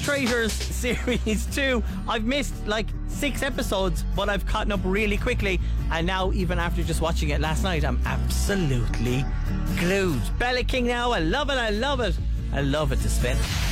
Traitors Series 2. I've missed like 6 episodes, but I've caught up really quickly. And now, even after just watching it last night, I'm absolutely glued. Bella King now. I love it. I love it. I love it to spin.